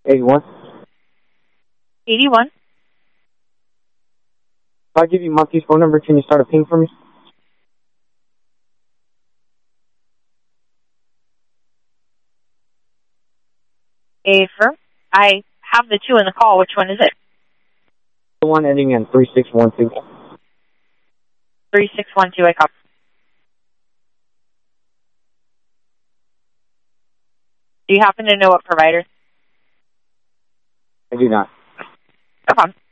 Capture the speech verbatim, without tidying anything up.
eighty-one. eighty-one. If I give you Monkey's phone number, can you start a ping for me? Affirm. I have the two in the call. Which one is it? The one ending in three six one two. three six one two, I copy. Do you happen to know what provider? I do not. No problem.